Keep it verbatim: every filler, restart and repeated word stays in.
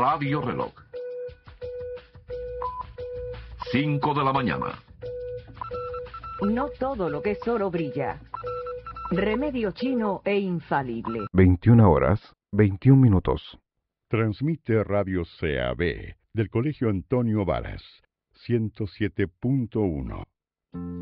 Radio Reloj. Cinco de la mañana. No todo lo que es oro brilla. Remedio chino e infalible. veintiuna horas, veintiún minutos. Transmite Radio C A B del Colegio Antonio Varas, ciento siete punto uno.